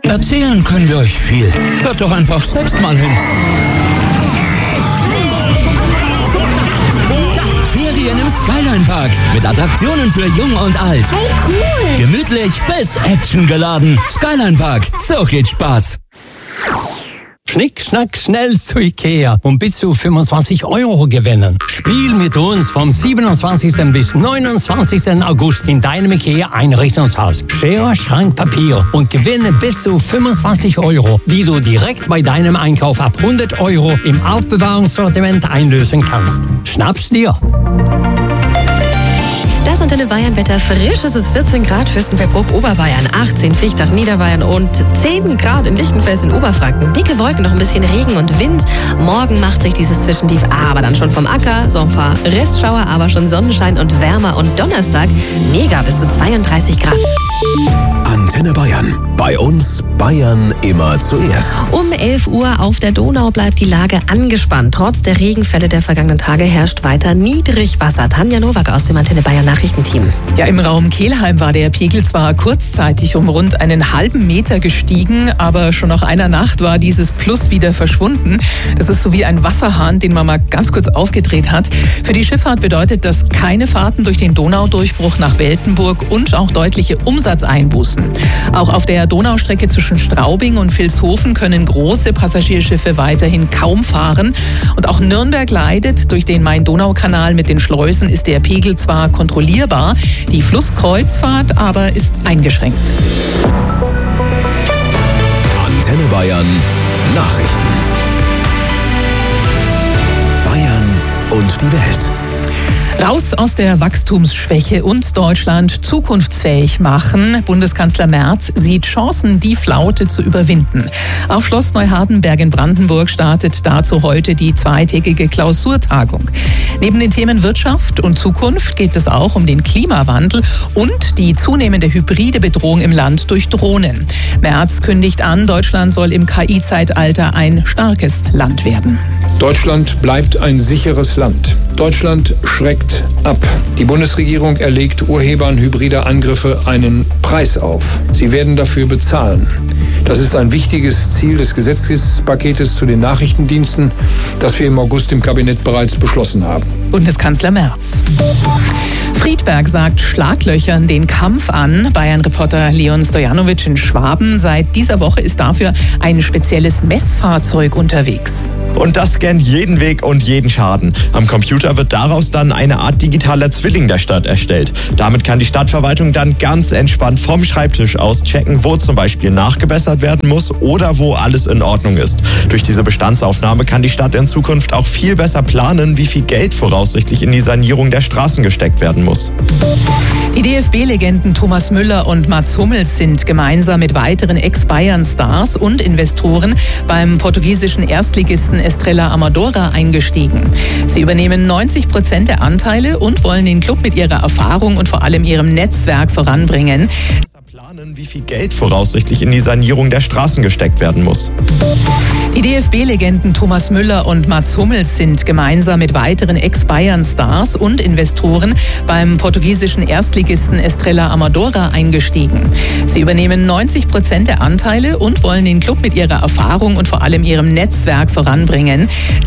Erzählen können wir euch viel. Hört doch einfach selbst mal hin. Ferien im Skyline Park mit Attraktionen für Jung und Alt. Hey, cool! Gemütlich bis actiongeladen. Skyline Park, so geht Spaß. Schnick, schnack, schnell zu Ikea und bis zu 25 € gewinnen. Spiel mit uns vom 27. bis 29. August in deinem Ikea Einrichtungshaus. Schere, Schrank, Papier und gewinne bis zu 25 €, die du direkt bei deinem Einkauf ab 100 € im Aufbewahrungssortiment einlösen kannst. Schnapp's dir! Das Antenne Bayern Wetter frisch. Es ist 14 Grad Fürstenfeldbruck, Oberbayern, 18 Fichtach, Niederbayern und 10 Grad in Lichtenfels in Oberfranken. Dicke Wolken, noch ein bisschen Regen und Wind. Morgen macht sich dieses Zwischentief aber dann schon vom Acker. So ein paar Restschauer, aber schon Sonnenschein und wärmer. Und Donnerstag mega bis zu 32 Grad. Antenne Bayern. Bei uns Bayern immer zuerst. Um 11 Uhr auf der Donau bleibt die Lage angespannt. Trotz der Regenfälle der vergangenen Tage herrscht weiter Niedrigwasser. Tanja Nowak aus dem Antenne Bayern Nachrichtenteam. Ja, im Raum Kelheim war der Pegel zwar kurzzeitig um rund einen halben Meter gestiegen, aber schon nach einer Nacht war dieses Plus wieder verschwunden. Das ist so wie ein Wasserhahn, den man mal ganz kurz aufgedreht hat. Für die Schifffahrt bedeutet das keine Fahrten durch den Donaudurchbruch nach Weltenburg und auch deutliche Umsatzeinbußen. Auch auf der Donaustrecke zwischen Straubing und Vilshofen können große Passagierschiffe weiterhin kaum fahren. Und auch Nürnberg leidet. Durch den Main-Donau-Kanal mit den Schleusen ist der Pegel zwar kontrollierbar, die Flusskreuzfahrt aber ist eingeschränkt. Antenne Bayern Nachrichten. Bayern und die Welt. Raus aus der Wachstumsschwäche und Deutschland zukunftsfähig machen. Bundeskanzler Merz sieht Chancen, die Flaute zu überwinden. Auf Schloss Neuhardenberg in Brandenburg startet dazu heute die zweitägige Klausurtagung. Neben den Themen Wirtschaft und Zukunft geht es auch um den Klimawandel und die zunehmende hybride Bedrohung im Land durch Drohnen. Merz kündigt an, Deutschland soll im KI-Zeitalter ein starkes Land werden. Deutschland bleibt ein sicheres Land. Deutschland schreckt ab. Die Bundesregierung erlegt Urhebern hybrider Angriffe einen Preis auf. Sie werden dafür bezahlen. Das ist ein wichtiges Ziel des Gesetzespaketes zu den Nachrichtendiensten, das wir im August im Kabinett bereits beschlossen haben. Bundeskanzler Merz. Friedberg sagt Schlaglöchern den Kampf an. Bayern-Reporter Leon Stojanovic in Schwaben. Seit dieser Woche ist dafür ein spezielles Messfahrzeug unterwegs. Und das scannt jeden Weg und jeden Schaden. Am Computer wird daraus dann eine Art digitaler Zwilling der Stadt erstellt. Damit kann die Stadtverwaltung dann ganz entspannt vom Schreibtisch aus checken, wo zum Beispiel nachgebessert werden muss oder wo alles in Ordnung ist. Durch diese Bestandsaufnahme kann die Stadt in Zukunft auch viel besser planen, wie viel Geld voraussichtlich in die Sanierung der Straßen gesteckt werden muss. Die DFB-Legenden Thomas Müller und Mats Hummels sind gemeinsam mit weiteren Ex-Bayern-Stars und Investoren beim portugiesischen Erstligisten Estrela Amadora eingestiegen. Sie übernehmen 90% der Anteile und wollen den Club mit ihrer Erfahrung und vor allem ihrem Netzwerk voranbringen. Planen, wie viel Geld voraussichtlich in die Sanierung der Straßen gesteckt werden muss. Die DFB-Legenden Thomas Müller und Mats Hummels sind gemeinsam mit weiteren Ex-Bayern-Stars und Investoren beim portugiesischen Erstligisten Estrela Amadora eingestiegen. Sie übernehmen 90% der Anteile und wollen den Club mit ihrer Erfahrung und vor allem ihrem Netzwerk voranbringen.